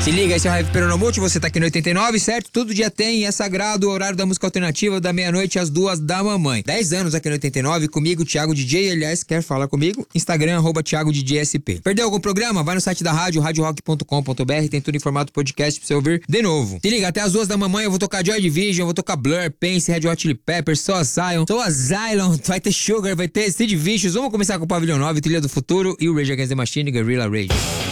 Se liga, esse é o Heavy Peronomute, você tá aqui no 89, certo? Todo dia tem, é sagrado, o horário da música alternativa da meia-noite às 2 da mamãe. 10 anos aqui no 89, comigo, Thiago DJ, aliás, quer falar comigo? Instagram, @ThiagoDJSP. Perdeu algum programa? Vai no site da rádio, radiorock.com.br, tem tudo em formato podcast pra você ouvir de novo. Se liga, até as 2 da mamãe eu vou tocar Joy Division, eu vou tocar Blur, Pense, Red Hot Chili Peppers, So Asylum, vai ter Sugar, vai ter Sid Vicious. Vamos começar com o Pavilhão 9, Trilha do Futuro e o Rage Against the Machine, Guerrilla Rage.